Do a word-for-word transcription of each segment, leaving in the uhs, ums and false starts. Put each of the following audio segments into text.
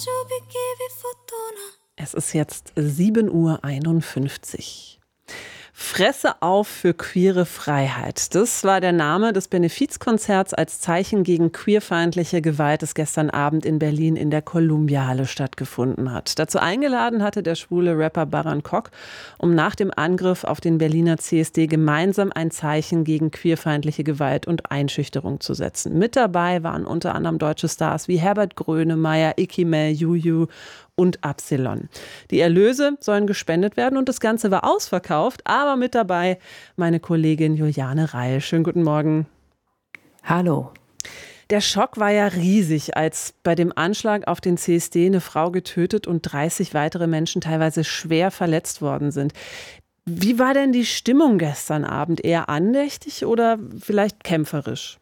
Es ist jetzt sieben Uhr einundfünfzig. Fresse auf für queere Freiheit. Das war der Name des Benefizkonzerts als Zeichen gegen queerfeindliche Gewalt, das gestern Abend in Berlin in der Columbia-Halle stattgefunden hat. Dazu eingeladen hatte der schwule Rapper Baran Kok, um nach dem Angriff auf den Berliner C S D gemeinsam ein Zeichen gegen queerfeindliche Gewalt und Einschüchterung zu setzen. Mit dabei waren unter anderem deutsche Stars wie Herbert Grönemeyer, Ikimel, Juju und Absilon. Die Erlöse sollen gespendet werden und das Ganze war ausverkauft, aber mit dabei meine Kollegin Juliane Reil. Schönen guten Morgen. Hallo. Der Schock war ja riesig, als bei dem Anschlag auf den C S D eine Frau getötet und dreißig weitere Menschen teilweise schwer verletzt worden sind. Wie war denn die Stimmung gestern Abend? Eher andächtig oder vielleicht kämpferisch?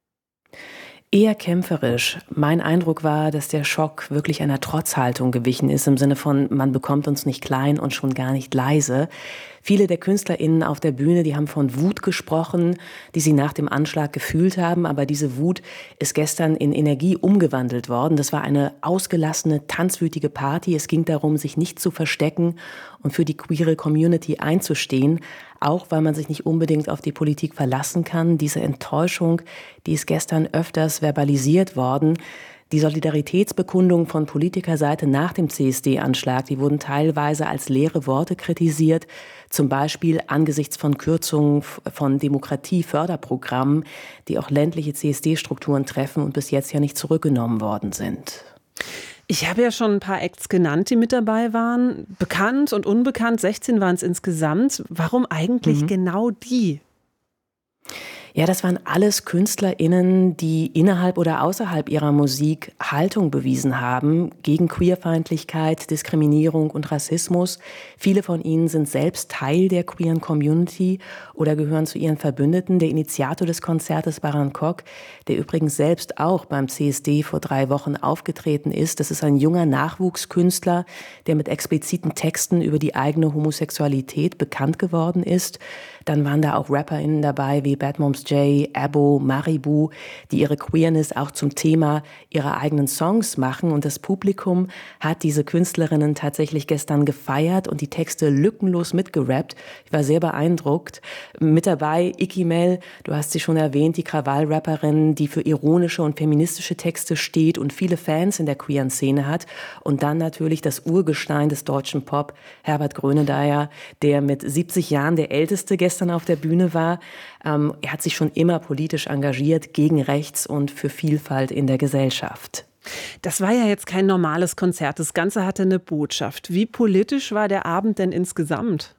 Eher kämpferisch. Mein Eindruck war, dass der Schock wirklich einer Trotzhaltung gewichen ist, im Sinne von, man bekommt uns nicht klein und schon gar nicht leise. Viele der KünstlerInnen auf der Bühne, die haben von Wut gesprochen, die sie nach dem Anschlag gefühlt haben. Aber diese Wut ist gestern in Energie umgewandelt worden. Das war eine ausgelassene, tanzwütige Party. Es ging darum, sich nicht zu verstecken und für die queere Community einzustehen. Auch weil man sich nicht unbedingt auf die Politik verlassen kann. Diese Enttäuschung, die ist gestern öfters verbalisiert worden. Die Solidaritätsbekundungen von Politikerseite nach dem C S D-Anschlag, die wurden teilweise als leere Worte kritisiert. Zum Beispiel angesichts von Kürzungen von Demokratieförderprogrammen, die auch ländliche C S D-Strukturen treffen und bis jetzt ja nicht zurückgenommen worden sind. Ich habe ja schon ein paar Acts genannt, die mit dabei waren. Bekannt und unbekannt, sechzehn waren es insgesamt. Warum eigentlich mhm. genau die? Ja, das waren alles KünstlerInnen, die innerhalb oder außerhalb ihrer Musik Haltung bewiesen haben gegen Queerfeindlichkeit, Diskriminierung und Rassismus. Viele von ihnen sind selbst Teil der queeren Community oder gehören zu ihren Verbündeten. Der Initiator des Konzertes, Baran Kok, der übrigens selbst auch beim C S D vor drei Wochen aufgetreten ist. Das ist ein junger Nachwuchskünstler, der mit expliziten Texten über die eigene Homosexualität bekannt geworden ist. Dann waren da auch RapperInnen dabei wie Bad Moms J, Abo, Maribu, die ihre Queerness auch zum Thema ihrer eigenen Songs machen. Und das Publikum hat diese Künstlerinnen tatsächlich gestern gefeiert und die Texte lückenlos mitgerappt. Ich war sehr beeindruckt. Mit dabei Ikimel, du hast sie schon erwähnt, die Krawall-Rapperin, die für ironische und feministische Texte steht und viele Fans in der queeren Szene hat. Und dann natürlich das Urgestein des deutschen Pop, Herbert Grönemeyer, der mit siebzig Jahren der älteste gestern auf der Bühne war. Ähm, er hat sich schon immer politisch engagiert, gegen Rechts und für Vielfalt in der Gesellschaft. Das war ja jetzt kein normales Konzert. Das Ganze hatte eine Botschaft. Wie politisch war der Abend denn insgesamt?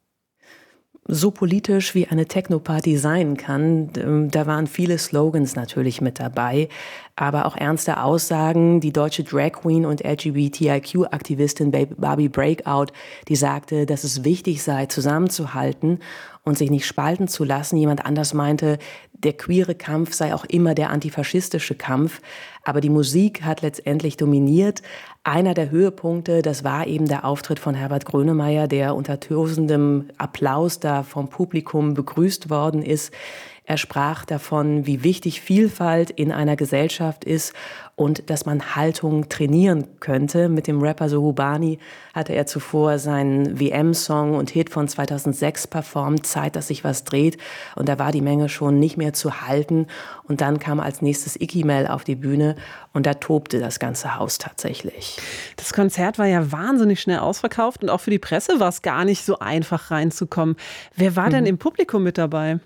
So politisch wie eine Techno-Party sein kann. Da waren viele Slogans natürlich mit dabei, aber auch ernste Aussagen. Die deutsche Drag Queen und L G B T I Q-Aktivistin Barbie Breakout, die sagte, dass es wichtig sei, zusammenzuhalten und sich nicht spalten zu lassen. Jemand anders meinte, der queere Kampf sei auch immer der antifaschistische Kampf. Aber die Musik hat letztendlich dominiert. Einer der Höhepunkte, das war eben der Auftritt von Herbert Grönemeyer, der unter tosendem Applaus da vom Publikum begrüßt worden ist. Er sprach davon, wie wichtig Vielfalt in einer Gesellschaft ist und dass man Haltung trainieren könnte. Mit dem Rapper Sohubani hatte er zuvor seinen W M-Song und Hit von zweitausendsechs performt, Zeit, dass sich was dreht. Und da war die Menge schon nicht mehr zu halten. Und dann kam als nächstes Ikimel auf die Bühne und da tobte das ganze Haus tatsächlich. Das Konzert war ja wahnsinnig schnell ausverkauft und auch für die Presse war es gar nicht so einfach reinzukommen. Wer war mhm. denn im Publikum mit dabei?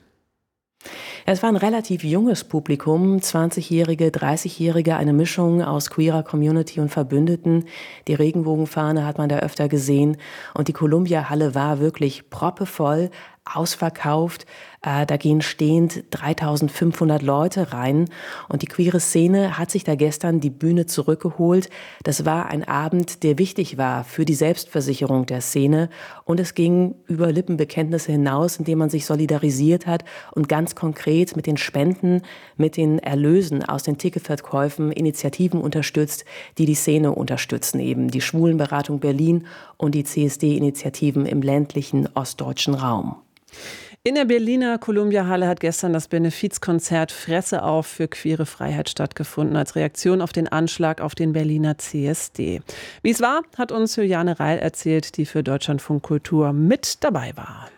Es war ein relativ junges Publikum, zwanzigjährige, dreißigjährige, eine Mischung aus queerer Community und Verbündeten. Die Regenbogenfahne hat man da öfter gesehen und die Columbia-Halle war wirklich proppevoll, ausverkauft. Äh, da gehen stehend dreitausendfünfhundert Leute rein und die queere Szene hat sich da gestern die Bühne zurückgeholt. Das war ein Abend, der wichtig war für die Selbstversicherung der Szene und es ging über Lippenbekenntnisse hinaus, indem man sich solidarisiert hat und ganz konkret mit den Spenden, mit den Erlösen aus den Ticketverkäufen Initiativen unterstützt, die die Szene unterstützen, eben die Schwulenberatung Berlin und die C S D-Initiativen im ländlichen ostdeutschen Raum. In der Berliner Columbia-Halle hat gestern das Benefizkonzert Fresse auf für queere Freiheit stattgefunden, als Reaktion auf den Anschlag auf den Berliner C S D. Wie es war, hat uns Juliane Reil erzählt, die für Deutschlandfunk Kultur mit dabei war.